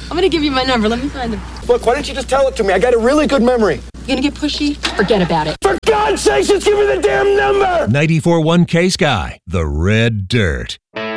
I'm gonna give you my number. Let me find him. Look, why don't you just tell it to me? I got a really good memory. You gonna get pushy? Forget about it. For God's sakes, just give me the damn number! 94.1 K-Sky, the Red Dirt.